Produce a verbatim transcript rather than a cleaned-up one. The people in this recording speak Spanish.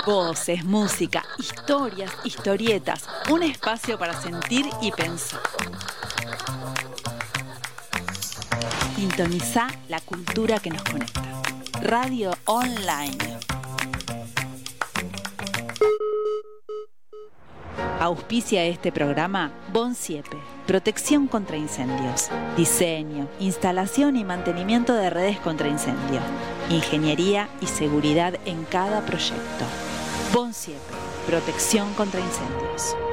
Voces, música, historias, historietas. Un espacio para sentir y pensar. Sintoniza la cultura que nos conecta. Radio Online. Auspicia este programa Bonsiepe, protección contra incendios, diseño, instalación y mantenimiento de redes contra incendios, ingeniería y seguridad en cada proyecto. Bonsiepe, protección contra incendios.